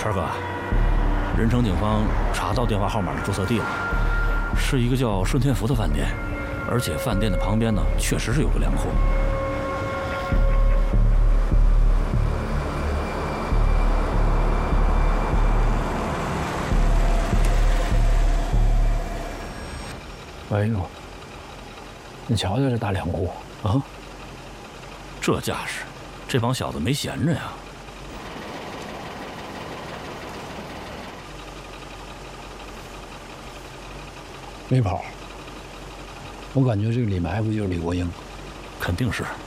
川哥，任城警方查到电话号码的注册地了，是一个叫顺天福的饭店，而且饭店的旁边呢，确实是有个粮库。 哎呦，你瞧瞧这大粮库啊！这架势，这帮小子没闲着呀。 没跑，我感觉这个李埋伏就是李国英， 肯定是。